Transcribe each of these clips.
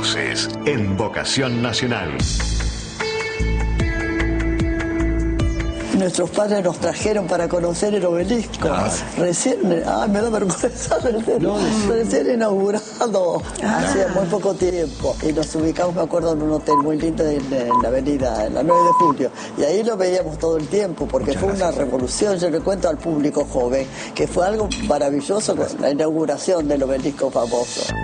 voces en Vocación Nacional. Nuestros padres nos trajeron para conocer el obelisco. Claro. Recién, me da vergüenza, recién inaugurado, hacía muy poco tiempo. Y nos ubicamos, me acuerdo, en un hotel muy lindo en la avenida, en la 9 de julio. Y ahí lo veíamos todo el tiempo, porque fue una revolución. Yo le cuento al público joven que fue algo maravilloso con la inauguración del obelisco famoso.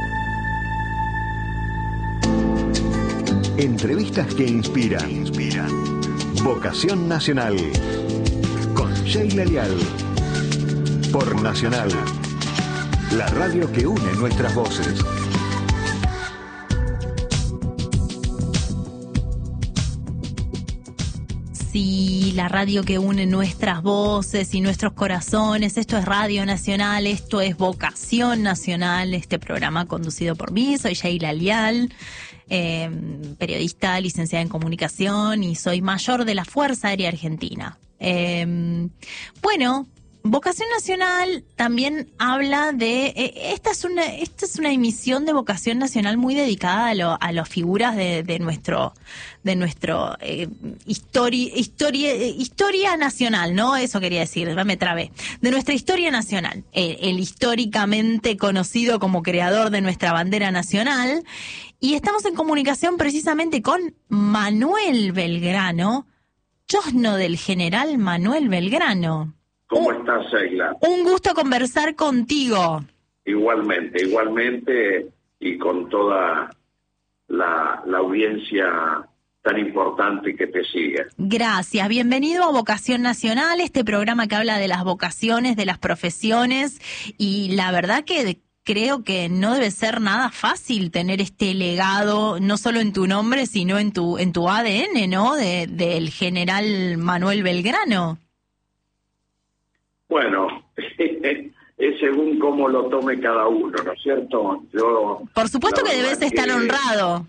Entrevistas que inspiran. Vocación Nacional con Sheila Leal por Nacional, la radio que une nuestras voces. Sí, la radio que une nuestras voces y nuestros corazones. Esto es Radio Nacional, esto es Vocación Nacional, este programa conducido por mí. Soy Sheila Leal, periodista, licenciada en comunicación, y soy mayor de la Fuerza Aérea Argentina. Bueno, Vocación Nacional también habla de... esta es una emisión de Vocación Nacional muy dedicada a las figuras de nuestro historia nacional, ¿no? Eso quería decir, me trabé. De nuestra historia nacional. El históricamente conocido como creador de nuestra bandera nacional. Y estamos en comunicación precisamente con Manuel Belgrano, chosno del general Manuel Belgrano. ¿Cómo estás, Sheila? Un gusto conversar contigo. Igualmente, y con toda la audiencia tan importante que te sigue. Gracias, bienvenido a Vocación Nacional, este programa que habla de las vocaciones, de las profesiones, y la verdad que creo que no debe ser nada fácil tener este legado, no solo en tu nombre, sino en tu ADN, ¿no? Del general Manuel Belgrano. Bueno, es según cómo lo tome cada uno, ¿no es cierto? Yo, por supuesto que debes estar honrado.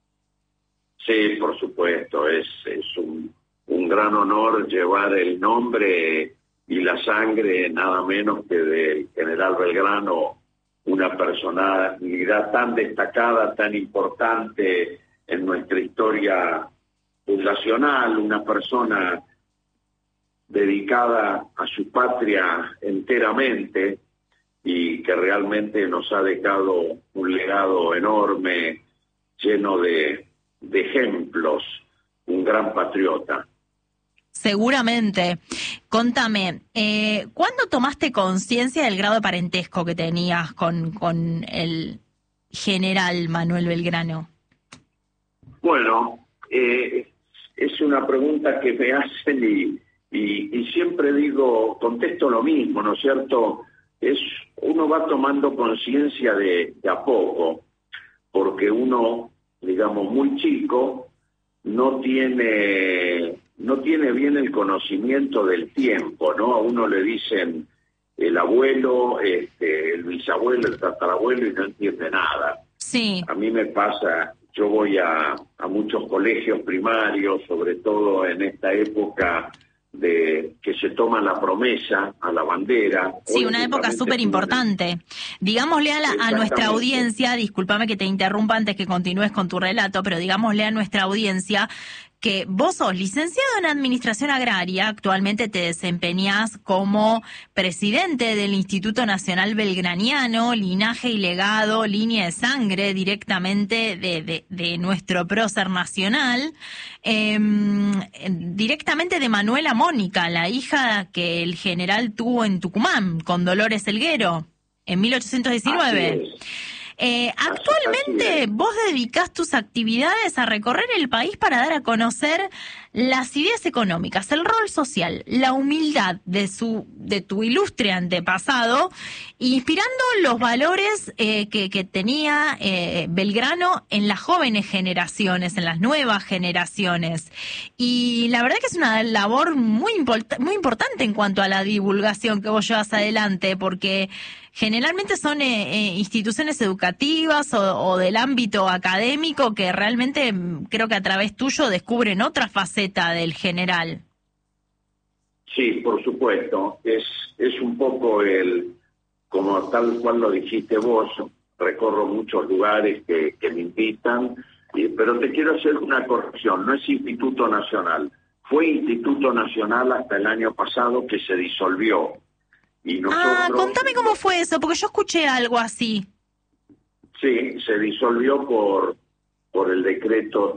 Sí, por supuesto, es un gran honor llevar el nombre y la sangre, nada menos que del general Belgrano, una personalidad tan destacada, tan importante en nuestra historia fundacional, una persona dedicada a su patria enteramente y que realmente nos ha dejado un legado enorme, lleno de ejemplos, un gran patriota. Seguramente. Contame, ¿cuándo tomaste conciencia del grado de parentesco que tenías con el general Manuel Belgrano? Bueno, es una pregunta que me hacen y siempre contesto lo mismo, ¿no es cierto? Uno va tomando conciencia de a poco, porque uno, digamos, muy chico, no tiene bien el conocimiento del tiempo, ¿no? A uno le dicen el abuelo, el bisabuelo, el tatarabuelo, y no entiende nada. Sí. A mí me pasa, yo voy a muchos colegios primarios, sobre todo en esta época de que se toma la promesa a la bandera. Sí, una época súper importante. Digámosle a nuestra audiencia, discúlpame que te interrumpa antes que continúes con tu relato, pero digámosle a nuestra audiencia que vos sos licenciado en Administración Agraria, actualmente te desempeñás como presidente del Instituto Nacional Belgraniano, linaje y legado, línea de sangre directamente de nuestro prócer nacional, directamente de Manuela Mónica, la hija que el general tuvo en Tucumán, con Dolores Elguero, en 1819. Actualmente vos dedicás tus actividades a recorrer el país para dar a conocer las ideas económicas, el rol social, la humildad de tu ilustre antepasado, inspirando los valores que tenía Belgrano en las jóvenes generaciones, en las nuevas generaciones. Y la verdad que es una labor muy importante en cuanto a la divulgación que vos llevas adelante, porque generalmente son instituciones educativas o del ámbito académico que realmente creo que a través tuyo descubren otra faceta del general. Sí, por supuesto. Es un poco como tal cual lo dijiste vos, recorro muchos lugares que me invitan, pero te quiero hacer una corrección, no es Instituto Nacional, fue Instituto Nacional hasta el año pasado que se disolvió. Y nosotros, contame cómo fue eso, porque yo escuché algo así. Sí, se disolvió por el decreto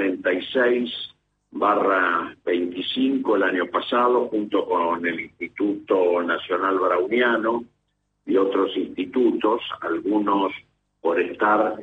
346/25 el año pasado, junto con el Instituto Nacional Browniano y otros institutos, algunos por estar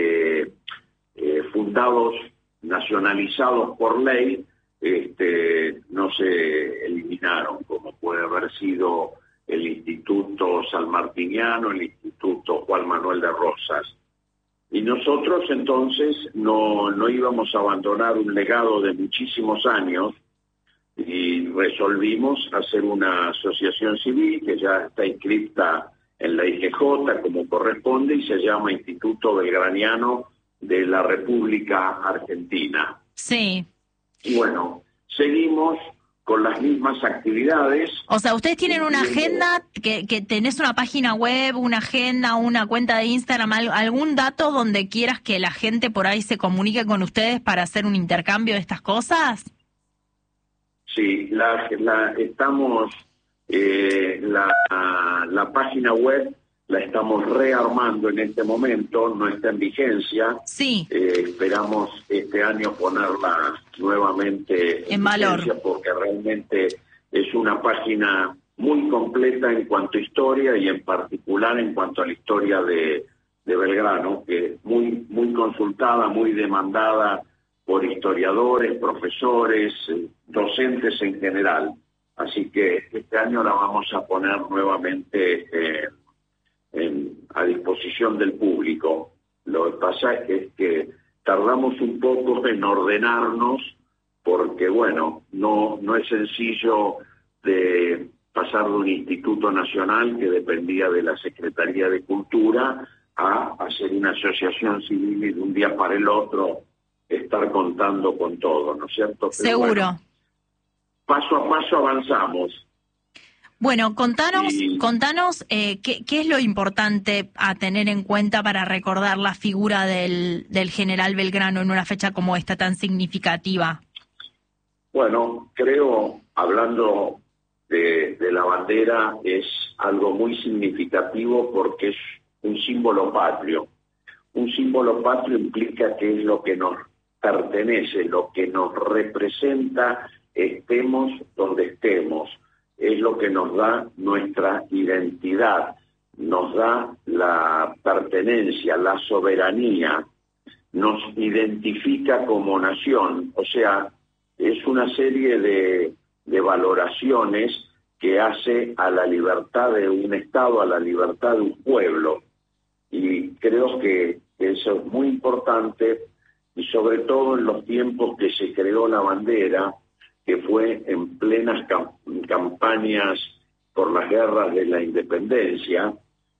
fundados, nacionalizados por ley, no se eliminaron, como puede haber sido el Instituto Sanmartiniano, el Instituto Juan Manuel de Rosas. Y nosotros entonces no íbamos a abandonar un legado de muchísimos años y resolvimos hacer una asociación civil que ya está inscripta en la IGJ como corresponde y se llama Instituto Belgraniano de la República Argentina. Sí. Y bueno, seguimos con las mismas actividades. O sea, ustedes tienen una agenda, que tenés una página web, una agenda, una cuenta de Instagram, algún dato donde quieras que la gente por ahí se comunique con ustedes para hacer un intercambio de estas cosas. Sí, estamos, la página web la estamos rearmando en este momento, no está en vigencia. Sí. Esperamos este año ponerla nuevamente en valor, porque realmente es una página muy completa en cuanto a historia y en particular en cuanto a la historia de Belgrano, que es muy consultada, muy demandada por historiadores, profesores, docentes en general. Así que este año la vamos a poner nuevamente a disposición del público. Lo que pasa es que tardamos un poco en ordenarnos porque, bueno, no es sencillo de pasar de un instituto nacional que dependía de la Secretaría de Cultura a hacer una asociación civil y de un día para el otro estar contando con todo, ¿no es cierto? Pero seguro. Bueno, paso a paso avanzamos. Bueno, contanos qué es lo importante a tener en cuenta para recordar la figura del general Belgrano en una fecha como esta tan significativa. Bueno, creo, hablando de la bandera, es algo muy significativo porque es un símbolo patrio. Un símbolo patrio implica que es lo que nos pertenece, lo que nos representa, estemos donde estemos. Es lo que nos da nuestra identidad, nos da la pertenencia, la soberanía, nos identifica como nación. O sea, es una serie de valoraciones que hace a la libertad de un Estado, a la libertad de un pueblo. Y creo que eso es muy importante, y sobre todo en los tiempos que se creó la bandera, que fue en plenas campañas por las guerras de la independencia,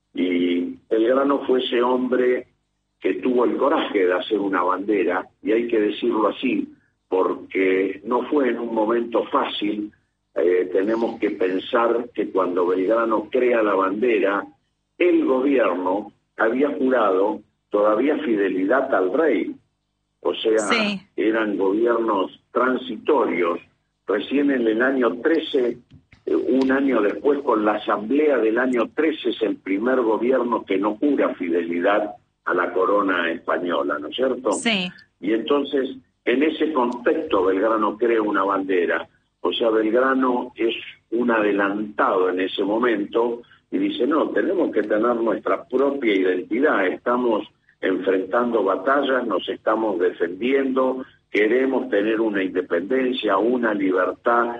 y Belgrano fue ese hombre que tuvo el coraje de hacer una bandera, y hay que decirlo así, porque no fue en un momento fácil. Tenemos que pensar que cuando Belgrano crea la bandera, el gobierno había jurado todavía fidelidad al rey, o sea, sí, eran gobiernos transitorios. Recién en el año 13, un año después, con la asamblea del año 13, es el primer gobierno que no jura fidelidad a la corona española, ¿no es cierto? Sí. Y entonces, en ese contexto, Belgrano crea una bandera. O sea, Belgrano es un adelantado en ese momento y dice, no, tenemos que tener nuestra propia identidad, estamos enfrentando batallas, nos estamos defendiendo, queremos tener una independencia, una libertad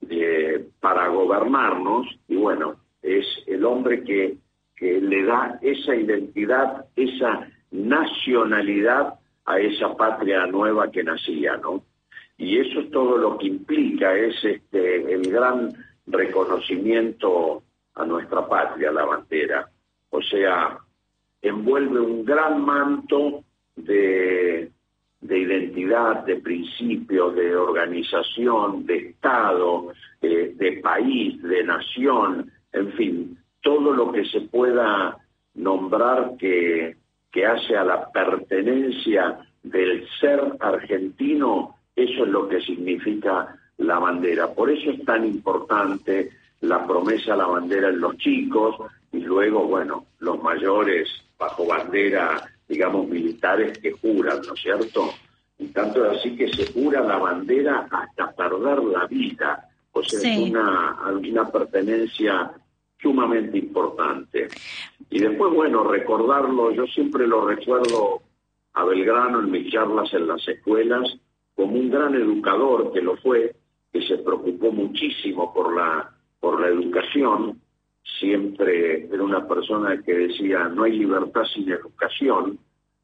para gobernarnos, y bueno, es el hombre que le da esa identidad, esa nacionalidad a esa patria nueva que nacía, ¿no? Y eso es todo lo que implica, es el gran reconocimiento a nuestra patria, la bandera. O sea, envuelve un gran manto de identidad, de principios, de organización, de Estado, de país, de nación, en fin, todo lo que se pueda nombrar que hace a la pertenencia del ser argentino, eso es lo que significa la bandera. Por eso es tan importante la promesa a la bandera en los chicos y luego, bueno, los mayores bajo bandera, digamos, militares que juran, ¿no es cierto? Y tanto es así que se jura la bandera hasta perder la vida. O sea, sí, es una pertenencia sumamente importante. Y después, bueno, recordarlo, yo siempre lo recuerdo a Belgrano en mis charlas en las escuelas como un gran educador que lo fue, que se preocupó muchísimo por la educación. Siempre era una persona que decía no hay libertad sin educación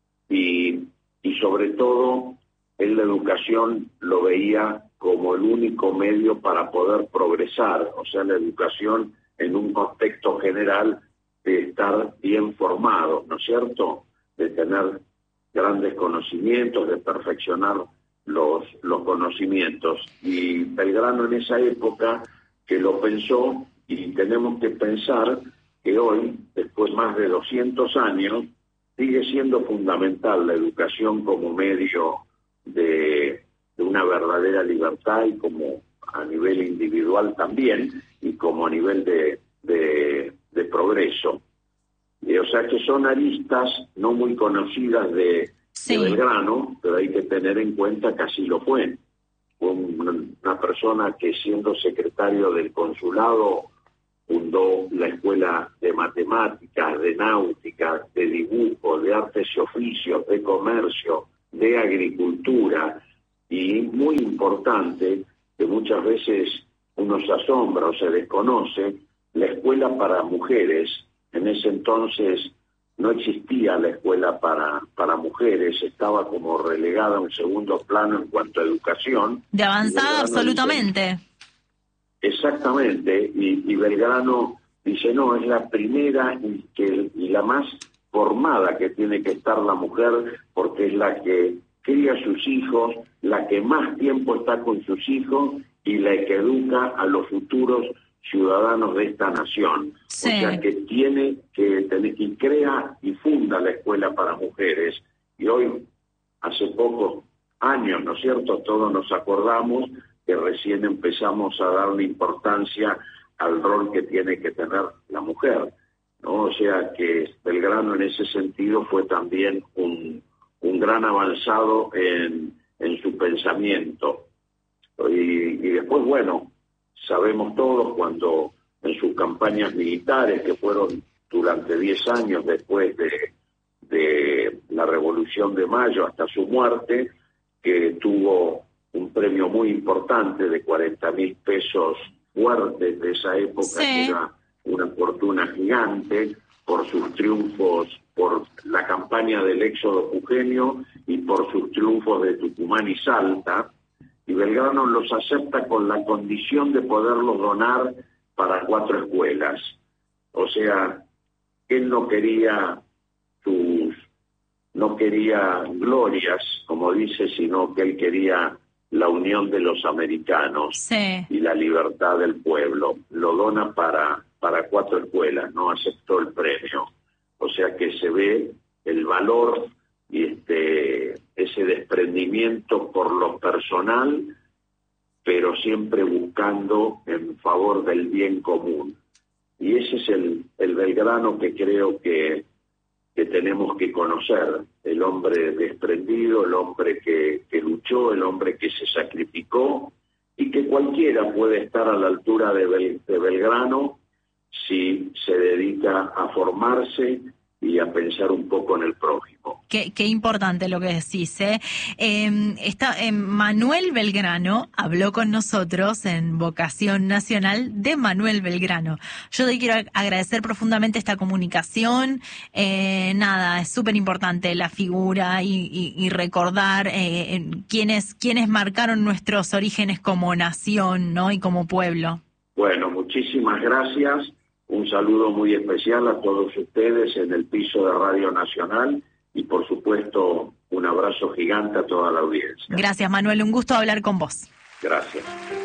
y sobre todo él la educación lo veía como el único medio para poder progresar, o sea, la educación en un contexto general de estar bien formado, ¿no es cierto?, de tener grandes conocimientos, de perfeccionar los conocimientos. Y Belgrano en esa época que lo pensó, y tenemos que pensar que hoy, después más de 200 años, sigue siendo fundamental la educación como medio de una verdadera libertad y como a nivel individual también, y como a nivel de progreso. O sea que son aristas no muy conocidas de Belgrano, pero hay que tener en cuenta que así lo fue. Fue una persona que siendo secretario del consulado fundó la escuela de matemáticas, de náutica, de dibujo, de artes y oficios, de comercio, de agricultura, y muy importante, que muchas veces uno se asombra o se desconoce, la escuela para mujeres. En ese entonces no existía la escuela para mujeres, estaba como relegada a un segundo plano en cuanto a educación. De avanzada absolutamente. Exactamente, y Belgrano dice, no, es la primera y la más formada que tiene que estar la mujer, porque es la que cría a sus hijos, la que más tiempo está con sus hijos y la que educa a los futuros ciudadanos de esta nación. Sí. O sea que tiene que tener, y crea y funda la escuela para mujeres. Y hoy, hace pocos años, ¿no es cierto?, todos nos acordamos que recién empezamos a darle importancia al rol que tiene que tener la mujer, ¿no? O sea que Belgrano en ese sentido fue también un gran avanzado en su pensamiento. Y después, bueno, sabemos todos cuando en sus campañas militares, que fueron durante 10 años después de la Revolución de Mayo hasta su muerte, que tuvo un premio muy importante de 40.000 pesos fuertes de esa época, sí, que era una fortuna gigante, por sus triunfos, por la campaña del éxodo jujeño y por sus triunfos de Tucumán y Salta. Y Belgrano los acepta con la condición de poderlos donar para 4 escuelas. O sea, él no quería glorias, como dice, sino que él quería la unión de los americanos, sí, y la libertad del pueblo. Lo dona para 4 escuelas, no aceptó el premio. O sea que se ve el valor y ese desprendimiento por lo personal, pero siempre buscando en favor del bien común. Y ese es el Belgrano que creo que tenemos que conocer, el hombre desprendido, el hombre que luchó, el hombre que se sacrificó, y que cualquiera puede estar a la altura de Belgrano si se dedica a formarse y a pensar un poco en el prójimo. Qué importante lo que decís, ¿eh? Manuel Belgrano habló con nosotros en Vocación Nacional de Manuel Belgrano. Yo te quiero agradecer profundamente esta comunicación. Es súper importante la figura y recordar quiénes marcaron nuestros orígenes como nación, ¿no?, y como pueblo. Bueno, muchísimas gracias. Un saludo muy especial a todos ustedes en el piso de Radio Nacional y, por supuesto, un abrazo gigante a toda la audiencia. Gracias, Manuel. Un gusto hablar con vos. Gracias.